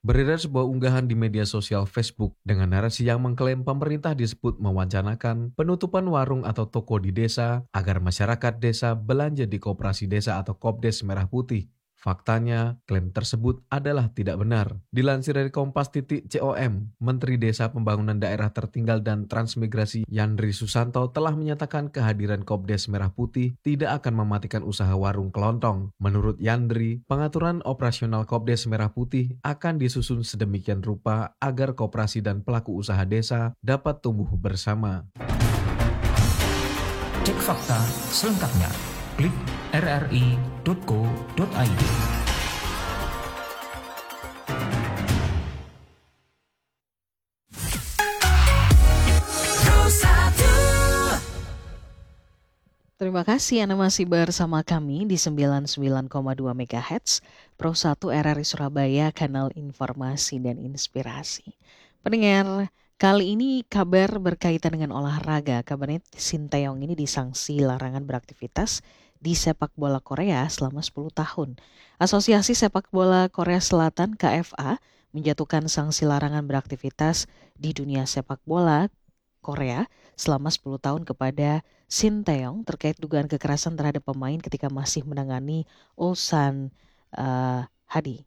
Beredar sebuah unggahan di media sosial Facebook dengan narasi yang mengklaim pemerintah disebut mewacanakan penutupan warung atau toko di desa agar masyarakat desa belanja di Koperasi Desa atau Kopdes Merah Putih. Faktanya, klaim tersebut adalah tidak benar. Dilansir dari Kompas.com, Menteri Desa Pembangunan Daerah Tertinggal dan Transmigrasi Yandri Susanto telah menyatakan kehadiran Kopdes Merah Putih tidak akan mematikan usaha warung kelontong. Menurut Yandri, pengaturan operasional Kopdes Merah Putih akan disusun sedemikian rupa agar koperasi dan pelaku usaha desa dapat tumbuh bersama. Cek fakta selengkapnya. Klik rri.co.id. Terima kasih Anda masih bersama kami di 99,2 MHz Pro 1 RRI Surabaya, kanal informasi dan inspirasi. Pendengar, kali ini kabar berkaitan dengan olahraga. Kabarnya Sinteyong ini disangsi larangan beraktivitas di sepak bola Korea selama 10 tahun. Asosiasi Sepak Bola Korea Selatan KFA menjatuhkan sanksi larangan beraktivitas di dunia sepak bola Korea selama 10 tahun kepada Sinteyong terkait dugaan kekerasan terhadap pemain ketika masih menangani Ulsan Hadi.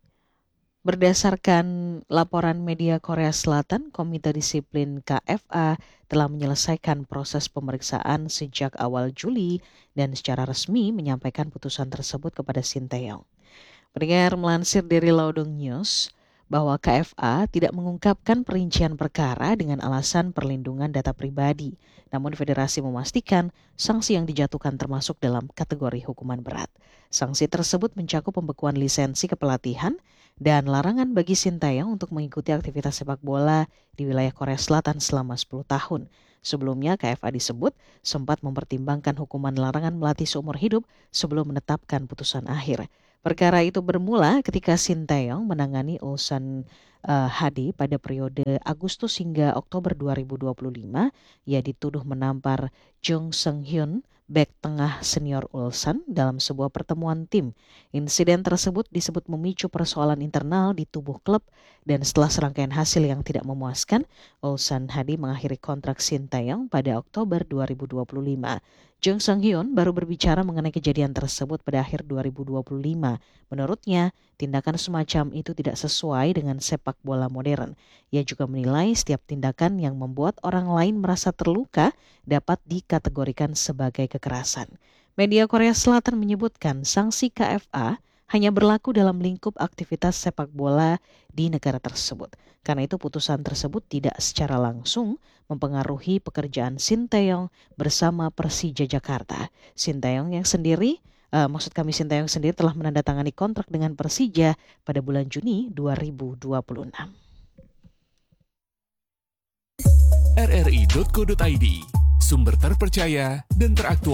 Berdasarkan laporan media Korea Selatan, Komite Disiplin KFA telah menyelesaikan proses pemeriksaan sejak awal Juli dan secara resmi menyampaikan putusan tersebut kepada Sinteyong. Pendengar, melansir dari Laodong News bahwa KFA tidak mengungkapkan perincian perkara dengan alasan perlindungan data pribadi. Namun federasi memastikan sanksi yang dijatuhkan termasuk dalam kategori hukuman berat. Sanksi tersebut mencakup pembekuan lisensi kepelatihan dan larangan bagi Sinteyong untuk mengikuti aktivitas sepak bola di wilayah Korea Selatan selama 10 tahun. Sebelumnya KFA disebut sempat mempertimbangkan hukuman larangan melatih seumur hidup sebelum menetapkan putusan akhir. Perkara itu bermula ketika Sinteyong menangani Ulsan Hadi pada periode Agustus hingga Oktober 2025. Ia dituduh menampar Jung Seung-hyun, bek tengah senior Ulsan, dalam sebuah pertemuan tim. Insiden tersebut disebut memicu persoalan internal di tubuh klub dan setelah serangkaian hasil yang tidak memuaskan, Ulsan Hadi mengakhiri kontrak Sinteyong pada Oktober 2025. Jung Seung-hyun baru berbicara mengenai kejadian tersebut pada akhir 2025. Menurutnya, tindakan semacam itu tidak sesuai dengan sepak bola modern. Ia juga menilai setiap tindakan yang membuat orang lain merasa terluka dapat dikategorikan sebagai kekerasan. Media Korea Selatan menyebutkan sanksi KFA hanya berlaku dalam lingkup aktivitas sepak bola di negara tersebut. Karena itu putusan tersebut tidak secara langsung mempengaruhi pekerjaan Sinteyong bersama Persija Jakarta. Sinteyong sendiri telah menandatangani kontrak dengan Persija pada bulan Juni 2026. rri.co.id, sumber terpercaya dan teraktual.